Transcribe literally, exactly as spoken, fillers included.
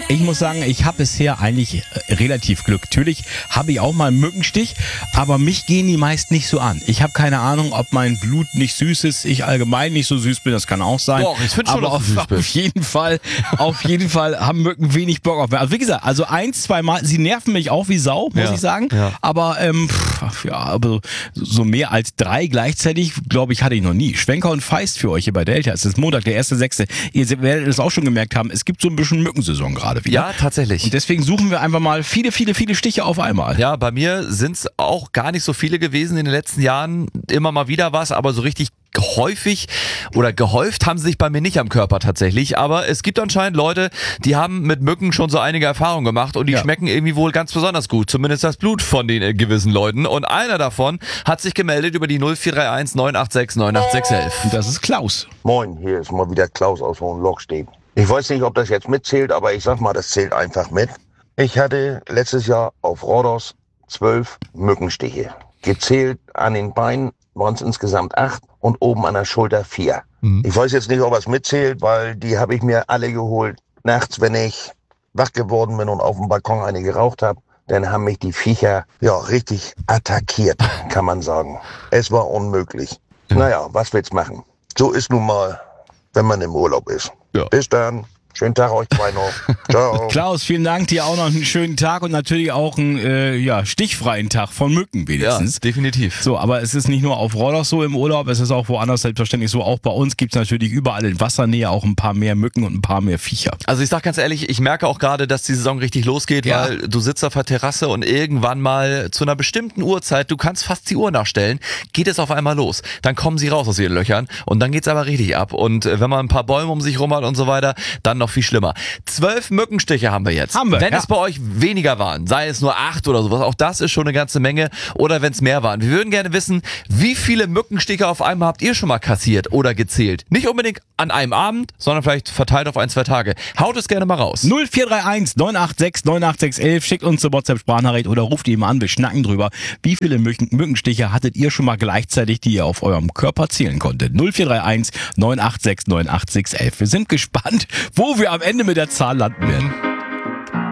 Ich muss sagen, ich habe bisher eigentlich äh, relativ Glück. Natürlich habe ich auch mal einen Mückenstich, aber mich gehen die meist nicht so an. Ich habe keine Ahnung, ob mein Blut nicht süß ist, ich allgemein nicht so süß bin, das kann auch sein. Doch, ich finde schon, aber dass du süß auf, bist. auf jeden Fall, auf jeden Fall haben Mücken wenig Bock auf mich. Also wie gesagt, also eins, zwei Mal, sie nerven mich auch wie Sau, muss Ja, ich sagen. ja. Aber ähm, pff, ja, aber so mehr als drei gleichzeitig, glaube ich, hatte ich noch nie. Schwenker und Feist für euch hier bei Delta. Es ist Montag, der erste sechste. Ihr werdet es auch schon gemerkt haben, es gibt so ein bisschen Mückensaison gerade wieder. Ja, tatsächlich. Und deswegen suchen wir einfach mal viele, viele, viele Stiche auf einmal. Ja, bei mir sind es auch gar nicht so viele gewesen in den letzten Jahren. Immer mal wieder was, aber so richtig häufig oder gehäuft haben sie sich bei mir nicht am Körper tatsächlich. Aber es gibt anscheinend Leute, die haben mit Mücken schon so einige Erfahrungen gemacht und die Ja. schmecken irgendwie wohl ganz besonders gut. Zumindest das Blut von den äh, gewissen Leuten. Und einer davon hat sich gemeldet über die null vier drei eins neun acht sechs neun acht sechs eins eins. Und das ist Klaus. Moin, hier ist mal wieder Klaus aus Hohenlochstedt. Ich weiß nicht, ob das jetzt mitzählt, aber ich sag mal, das zählt einfach mit. Ich hatte letztes Jahr auf Rhodos zwölf Mückenstiche. Gezählt an den Beinen waren es insgesamt acht und oben an der Schulter vier. Mhm. Ich weiß jetzt nicht, ob es mitzählt, weil die habe ich mir alle geholt. Nachts, wenn ich wach geworden bin und auf dem Balkon eine geraucht habe, dann haben mich die Viecher ja richtig attackiert, kann man sagen. Es war unmöglich. Naja, was willst machen? So ist nun mal, wenn man im Urlaub ist. Ja. Bis dann. Schönen Tag euch zwei noch. Ciao. Klaus, vielen Dank, dir auch noch einen schönen Tag und natürlich auch einen äh, ja, stichfreien Tag von Mücken Ja, wenigstens. definitiv. So, aber es ist nicht nur auf Rhodos so im Urlaub, es ist auch woanders selbstverständlich so. Auch bei uns gibt es natürlich überall in Wassernähe auch ein paar mehr Mücken und ein paar mehr Viecher. Also ich sag ganz ehrlich, ich merke auch gerade, dass die Saison richtig losgeht, Ja. weil du sitzt auf der Terrasse und irgendwann mal zu einer bestimmten Uhrzeit, du kannst fast die Uhr nachstellen, geht es auf einmal los. Dann kommen sie raus aus ihren Löchern und dann geht's aber richtig ab. Und äh, wenn man ein paar Bäume um sich rum hat und so weiter, dann noch viel schlimmer. Zwölf Mückenstiche haben wir jetzt. Haben wir, Wenn ja. es bei euch weniger waren, sei es nur acht oder sowas, auch das ist schon eine ganze Menge. Oder wenn es mehr waren. Wir würden gerne wissen, wie viele Mückenstiche auf einmal habt ihr schon mal kassiert oder gezählt? Nicht unbedingt an einem Abend, sondern vielleicht verteilt auf ein, zwei Tage. Haut es gerne mal raus. null vier drei eins neun acht sechs neun acht sechs eins eins, schickt uns zur WhatsApp-Sprachnachricht oder ruft ihn mal an, wir schnacken drüber. Wie viele Mücken, Mückenstiche hattet ihr schon mal gleichzeitig, die ihr auf eurem Körper zählen konntet? null vier drei eins neun acht sechs neun acht sechs eins eins. Wir sind gespannt, wo wir am Ende mit der Zahl landen werden.